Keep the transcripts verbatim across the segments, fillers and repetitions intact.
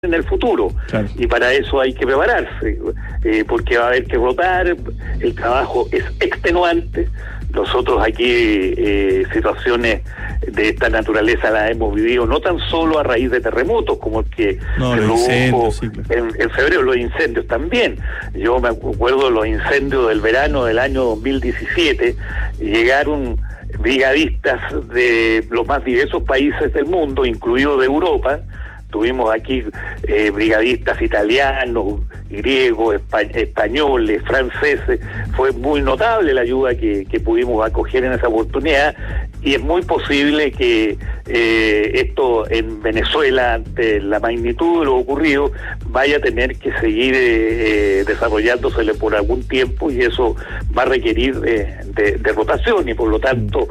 en el futuro, claro. Y para eso hay que prepararse, eh, porque va a haber que rotar, el trabajo es extenuante. Nosotros aquí eh, situaciones de esta naturaleza las hemos vivido no tan solo a raíz de terremotos como el que no, se produjo sí, claro. en, en febrero, los incendios también. Yo me acuerdo de los incendios del verano del año dos mil diecisiete, llegaron brigadistas de los más diversos países del mundo, incluido de Europa. Tuvimos aquí eh, brigadistas italianos, griegos, espa españoles, franceses. Fue muy notable la ayuda que, que pudimos acoger en esa oportunidad, y es muy posible que eh, esto en Venezuela, ante la magnitud de lo ocurrido, vaya a tener que seguir eh, desarrollándose por algún tiempo, y eso va a requerir eh, de, de rotación, y por lo tanto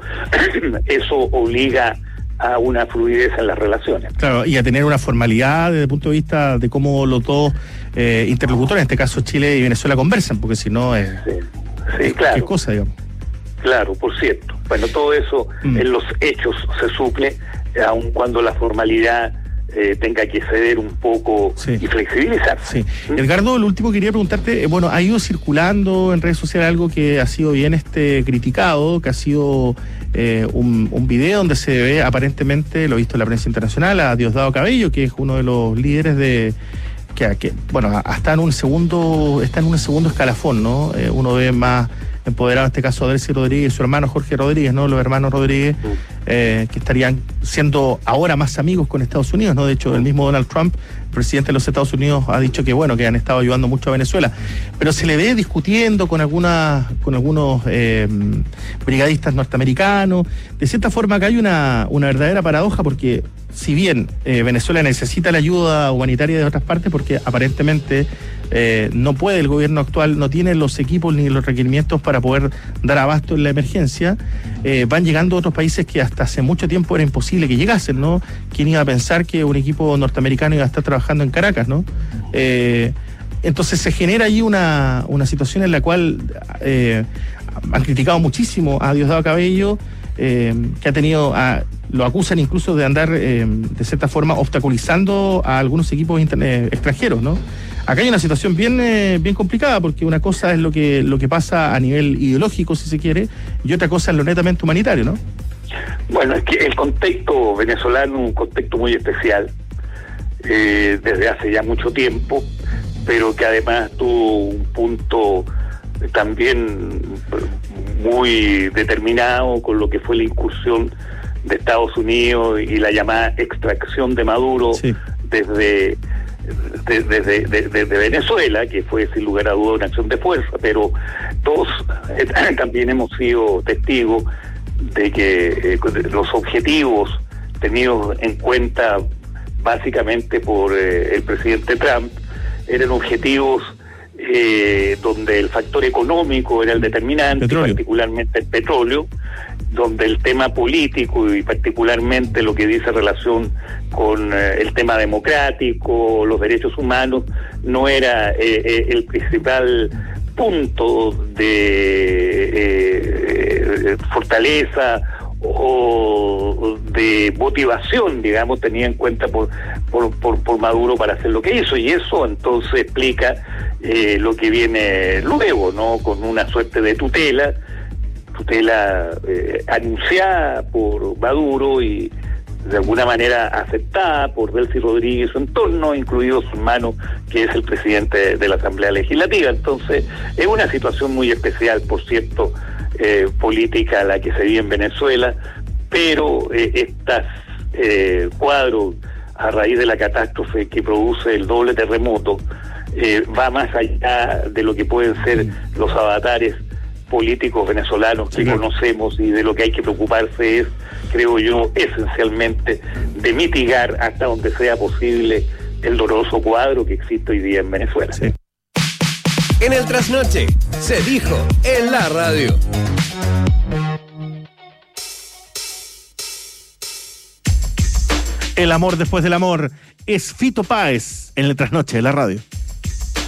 eso obliga a una fluidez en las relaciones. Claro, y a tener una formalidad desde el punto de vista de cómo los dos eh, interlocutores, en este caso Chile y Venezuela, conversan, porque si no es... Sí, sí, claro. ¿Qué cosa, digamos? Claro, por cierto. Bueno, todo eso mm. en los hechos se suple, aun cuando la formalidad eh, tenga que ceder un poco sí. y flexibilizarse. Sí. ¿Mm? Edgardo, lo último quería preguntarte, eh, bueno, ha ido circulando en redes sociales algo que ha sido bien este criticado, que ha sido... Eh, un, un video donde se ve aparentemente, lo he visto en la prensa internacional, a Diosdado Cabello, que es uno de los líderes de que, que bueno, está en un segundo está en un segundo escalafón, ¿no? Eh, uno ve más empoderado, en este caso, a Delcy Rodríguez y su hermano Jorge Rodríguez, ¿no? Los hermanos Rodríguez, eh, que estarían siendo ahora más amigos con Estados Unidos, ¿no? De hecho, el mismo Donald Trump, presidente de los Estados Unidos, ha dicho que, bueno, que han estado ayudando mucho a Venezuela. Pero se le ve discutiendo con algunas, con algunos eh, brigadistas norteamericanos. De cierta forma, acá hay una, una verdadera paradoja, porque si bien eh, Venezuela necesita la ayuda humanitaria de otras partes, porque aparentemente eh, no puede, el gobierno actual no tiene los equipos ni los requerimientos para poder dar abasto en la emergencia, eh, van llegando otros países que hasta hace mucho tiempo era imposible que llegasen, ¿no? ¿Quién iba a pensar que un equipo norteamericano iba a estar trabajando en Caracas, ¿no? Eh, entonces se genera ahí una, una situación en la cual eh, han criticado muchísimo a Diosdado Cabello, eh, que ha tenido, a, lo acusan incluso de andar eh, de cierta forma obstaculizando a algunos equipos eh, extranjeros, ¿no? Acá hay una situación bien eh, bien complicada, porque una cosa es lo que lo que pasa a nivel ideológico, si se quiere, y otra cosa es lo netamente humanitario, ¿no? Bueno, es que el contexto venezolano es un contexto muy especial, eh, desde hace ya mucho tiempo, pero que además tuvo un punto también muy determinado con lo que fue la incursión de Estados Unidos y la llamada extracción de Maduro sí. desde, desde, desde, desde Venezuela, que fue sin lugar a duda una acción de fuerza, pero todos eh, también hemos sido testigos de que eh, los objetivos tenidos en cuenta básicamente por eh, el presidente Trump eran objetivos eh, donde el factor económico era el determinante, petróleo. particularmente el petróleo, donde el tema político y particularmente lo que dice relación con eh, el tema democrático, los derechos humanos, no era eh, eh, el principal punto de eh, fortaleza o de motivación, digamos, tenía en cuenta por, por, por, por Maduro para hacer lo que hizo, y eso entonces explica eh, lo que viene luego, ¿no? Con una suerte de tutela, tutela eh, anunciada por Maduro y de alguna manera aceptada por Delcy Rodríguez y su entorno, incluido su hermano, que es el presidente de la Asamblea Legislativa. Entonces, es una situación muy especial, por cierto, eh, política la que se vive en Venezuela, pero eh, estos eh, cuadros a raíz de la catástrofe que produce el doble terremoto eh, va más allá de lo que pueden ser los avatares políticos venezolanos que sí, conocemos, y de lo que hay que preocuparse es, creo yo, esencialmente de mitigar hasta donde sea posible el doloroso cuadro que existe hoy día en Venezuela. Sí. En el Trasnoche se dijo en la radio. El amor después del amor es Fito Páez en el Trasnoche de la radio.